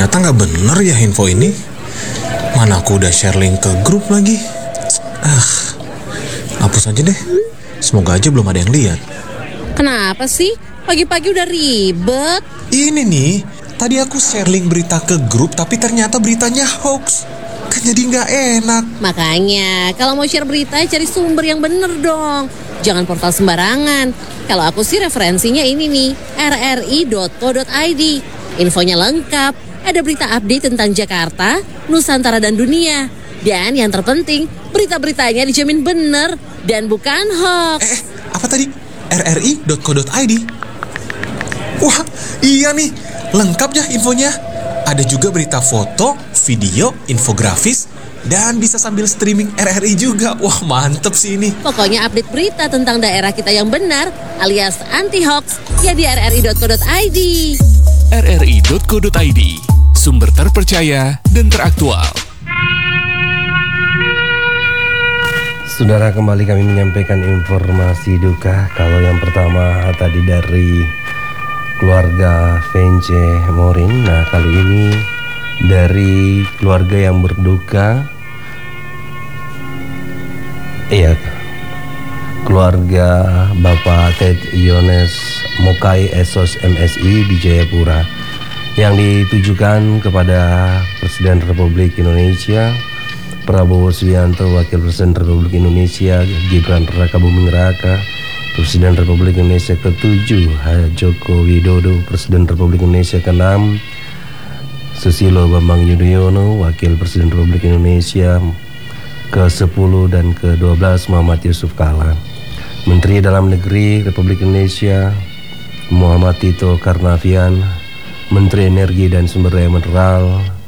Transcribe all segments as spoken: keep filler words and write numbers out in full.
Ternyata nggak bener ya info ini. Mana aku udah share link ke grup lagi. Ah, hapus aja deh. Semoga aja belum ada yang lihat. Kenapa sih? Pagi-pagi udah ribet. Ini nih, tadi aku share link berita ke grup tapi ternyata beritanya hoax. Kan jadi nggak enak. Makanya, kalau mau share berita cari sumber yang bener dong. Jangan portal sembarangan. Kalau aku sih referensinya ini nih, r r i dot co dot i d. Infonya lengkap, ada berita update tentang Jakarta, Nusantara dan dunia. Dan yang terpenting, berita-beritanya dijamin bener dan bukan hoax. Eh, apa tadi? r r i dot co dot i d. Wah, iya nih, lengkap ya infonya. Ada juga berita foto, video, infografis, dan bisa sambil streaming R R I juga. Wah, mantep sih ini. Pokoknya update berita tentang daerah kita yang benar alias anti-hoax ya di r r i dot co dot i d. r r i dot co dot i d, sumber terpercaya dan teraktual. Saudara, kembali kami menyampaikan informasi duka. Kalau yang pertama tadi dari keluarga Vence Morin. Nah, kali ini dari keluarga yang berduka. Iya, keluarga Bapak Ted Yones Mokai Esos M Si di Jayapura, yang ditujukan kepada Presiden Republik Indonesia Prabowo Subianto, Wakil Presiden Republik Indonesia Gibran Raka Buming Raka, Presiden Republik Indonesia ketujuh Joko Widodo, Presiden Republik Indonesia keenam Susilo Bambang Yudhoyono, Wakil Presiden Republik Indonesia ke sepuluh dan ke dua belas Muhammad Yusuf Kalla, Menteri Dalam Negeri Republik Indonesia Muhammad Tito Karnavian, Menteri Energi dan Sumber Daya Mineral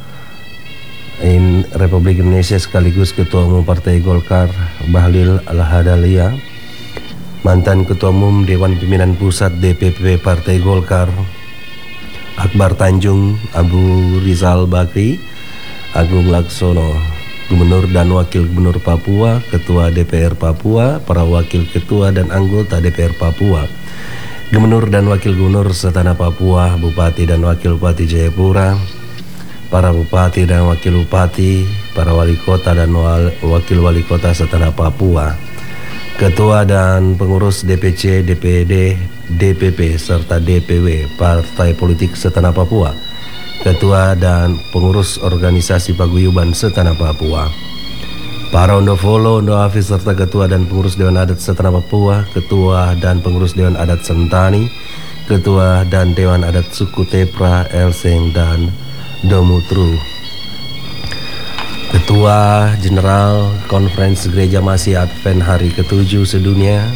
in Republik Indonesia sekaligus Ketua Umum Partai Golkar Bahlil Lahadalia, mantan Ketua Umum Dewan Pimpinan Pusat D P P Partai Golkar Akbar Tanjung, Abu Rizal Bakri, Agung Laksono, Gubernur dan Wakil Gubernur Papua, Ketua D P R Papua, para Wakil Ketua dan Anggota D P R Papua, Gubernur dan Wakil Gubernur Setanah Papua, Bupati dan Wakil Bupati Jayapura, para Bupati dan Wakil Bupati, para Wali Kota dan Wakil Wali Kota Setanah Papua, Ketua dan Pengurus D P C, D P D, D P P, serta D P W Partai Politik Setanah Papua, Ketua dan Pengurus Organisasi Paguyuban Setanah Papua, para Ondofolo, Ondohafiz, serta Ketua dan Pengurus Dewan Adat Setanah Papua, Ketua dan Pengurus Dewan Adat Sentani, Ketua dan Dewan Adat Suku Tepra, Elseng, dan Domutru, Ketua Jenderal Konferensi Gereja Masih Advent Hari ketujuh sedunia,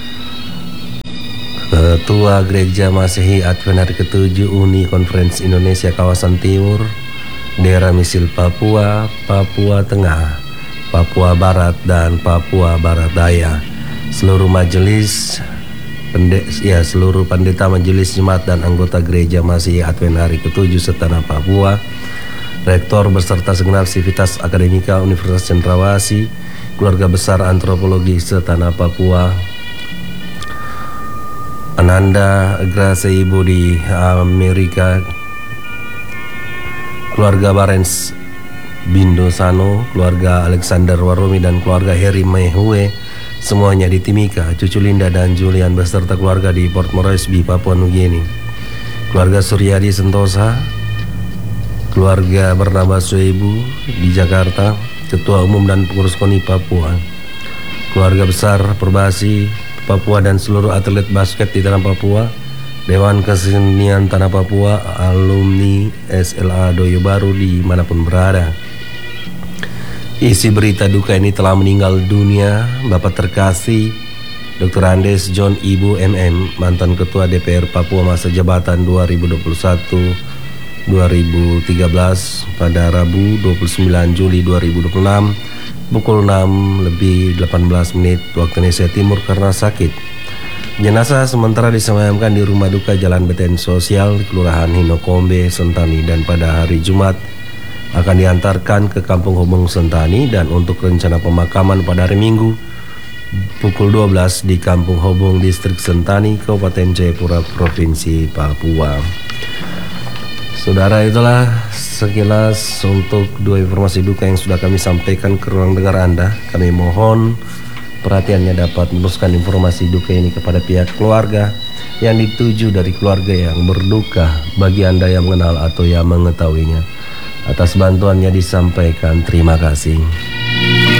Ketua Gereja Masehi Advent Hari ketujuh Uni Konferensi Indonesia Kawasan Timur, Daerah Misil Papua, Papua Tengah, Papua Barat, dan Papua Barat Daya, seluruh majelis Pende, ya seluruh pendeta majelis jemaat dan anggota Gereja Masehi Advent Hari ketujuh Setanah Papua, Rektor beserta segenap sivitas akademika Universitas Cendrawasih, keluarga besar antropologi Setanah Papua, Ananda Grace Ibu di Amerika, keluarga Barens Bindosano, keluarga Alexander Warumi dan keluarga Heri Mehue, semuanya di Timika, cucu Linda dan Julian beserta keluarga di Port Moresby, Papua Nugini, keluarga Suryadi Sentosa, keluarga Bernabas Soebu di Jakarta, Ketua Umum dan Pengurus K O N I Papua, keluarga besar Perbasi Papua dan seluruh atlet basket di Tanah Papua, Dewan Kesenian Tanah Papua, alumni S L A Doyo Baru dimanapun berada. Isi berita duka ini: telah meninggal dunia Bapak terkasih Doktor Andes John Ibu M M, mantan Ketua D P R Papua masa jabatan dua ribu dua puluh satu sampai dua ribu tiga belas pada Rabu dua puluh sembilan Juli dua ribu dua puluh enam pukul enam lebih delapan belas menit waktu Indonesia Timur karena sakit. Jenazah sementara disemayamkan di rumah duka Jalan Beten Sosial, Kelurahan Hinokombe, Sentani, dan pada hari Jumat akan diantarkan ke Kampung Hobong Sentani, dan untuk rencana pemakaman pada hari Minggu pukul dua belas di Kampung Hobong, Distrik Sentani, Kabupaten Jayapura, Provinsi Papua. Saudara, itulah sekilas untuk dua informasi duka yang sudah kami sampaikan ke ruang dengar Anda. Kami mohon perhatiannya dapat meneruskan informasi duka ini kepada pihak keluarga yang dituju dari keluarga yang berduka bagi Anda yang mengenal atau yang mengetahuinya. Atas bantuannya disampaikan terima kasih.